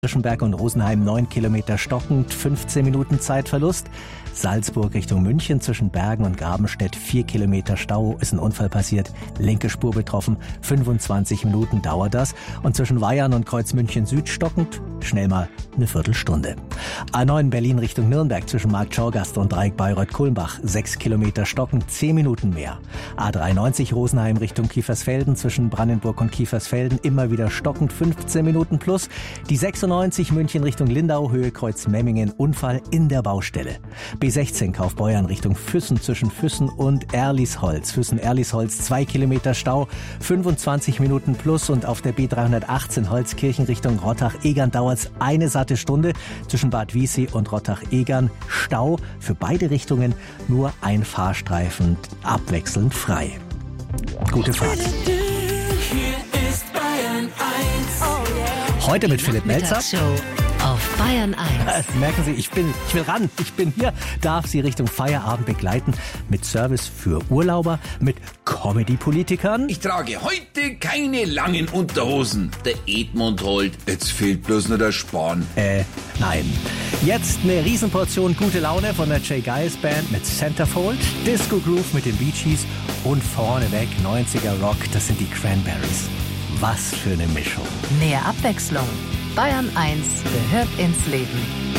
Berg und Rosenheim 9 Kilometer stockend, 15 Minuten Zeitverlust. Salzburg Richtung München zwischen Bergen und Grabenstedt 4 Kilometer Stau, ist ein Unfall passiert, linke Spur betroffen, 25 Minuten dauert das. Und zwischen Weyarn und Kreuz München Süd stockend, schnell mal eine Viertelstunde. A9 Berlin Richtung Nürnberg zwischen Marktschorgast und Dreieck Bayreuth-Kulmbach 6 Kilometer stockend, 10 Minuten mehr. A93 Rosenheim Richtung Kiefersfelden zwischen Brandenburg und Kiefersfelden immer wieder stockend, 15 Minuten plus. Die 96 München Richtung Lindau, Höhe Kreuz Memmingen, Unfall in der Baustelle. B16 Kaufbeuern Richtung Füssen zwischen Füssen und Erlisholz. Füssen-Erlisholz 2 Kilometer Stau, 25 Minuten plus. Und auf der B318 Holzkirchen Richtung Rottach-Egern dauert es eine satte Stunde. Zwischen Bad Wiessee und Rottach-Egern Stau. Für beide Richtungen nur ein Fahrstreifen abwechselnd frei. Gute Fahrt. Hier ist Bayern 1. Heute mit Philipp Melzer. Auf Bayern 1. Merken Sie, ich will ran, ich bin hier, darf Sie Richtung Feierabend begleiten mit Service für Urlauber, mit Comedy-Politikern. Ich trage heute keine langen Unterhosen. Der Edmund holt. Jetzt fehlt bloß nur der Spahn. Nein. Jetzt eine Riesenportion gute Laune von der Jay Giles Band mit Centerfold, Disco Groove mit den Bee Gees und vorneweg 90er Rock, das sind die Cranberries. Was für eine Mischung. Mehr Abwechslung. Bayern 1 gehört ins Leben.